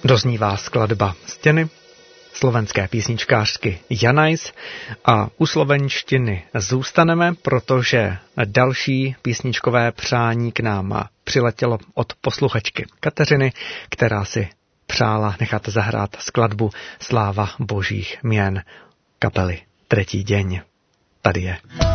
Doznívá skladba Stěny slovenské písničkářky Janajs a u slovenštiny zůstaneme, protože další písničkové přání k nám přiletělo od posluchačky Kateřiny, která si přála nechat zahrát skladbu Sláva božích měn kapely Tretí deň. Tady je.